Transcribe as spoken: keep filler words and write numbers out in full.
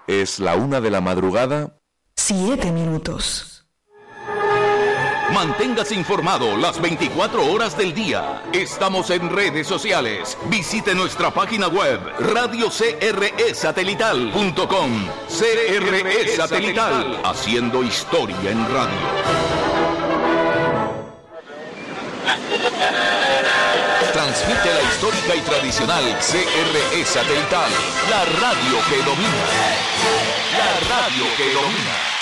Es la una de la madrugada. Siete minutos. Manténgase informado las veinticuatro horas del día. Estamos en redes sociales. Visite nuestra página web radio c r e satelital punto com. C R E Satelital, haciendo historia en radio. Transmite la histórica y tradicional C R E Satelital, la radio que domina. La radio que domina.